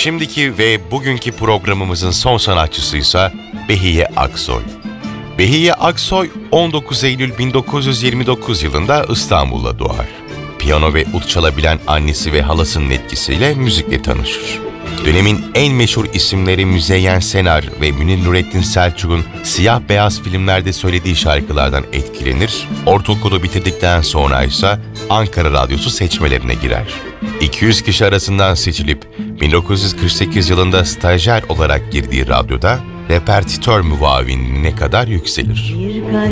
Şimdiki ve bugünkü programımızın son sanatçısıysa Behiye Aksoy. Behiye Aksoy 19 Eylül 1929 yılında İstanbul'da doğar. Piyano ve ud çalabilen annesi ve halasının etkisiyle müzikle tanışır. Dönemin en meşhur isimleri Müzeyyen Senar ve Münir Nurettin Selçuk'un siyah beyaz filmlerde söylediği şarkılardan etkilenir. Ortaokulu bitirdikten sonra ise Ankara Radyosu seçmelerine girer. 200 kişi arasından seçilip 1948 yılında stajyer olarak girdiği radyoda repertütör muavinliğine kadar yükselir.